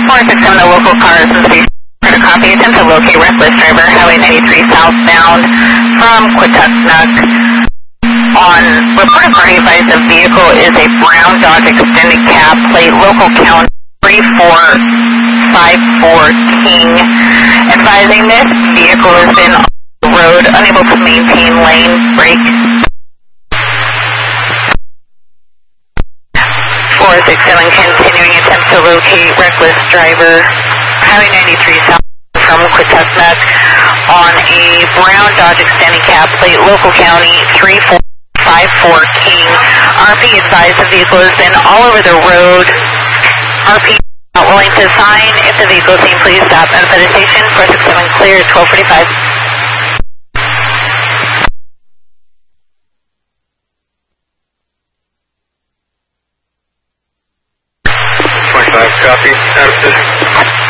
467, the local car is in station for a copy. Attempt to locate reckless driver, Highway 93 southbound from Quatuxnuck. On reported party advised the vehicle is a brown Dodge extended cab, plate local count 3454 King. Advising this vehicle has been on the road, unable to maintain lane, brake. 467 continuing attempt to locate reckless driver, Highway 93 south from Quatuxnuck on a brown Dodge extended cab, plate local county 3454 King. RP advised the vehicle has been all over the road. RP not willing to sign. If the vehicle is seen, please stop at the station. 467 clear, 1245. Copy.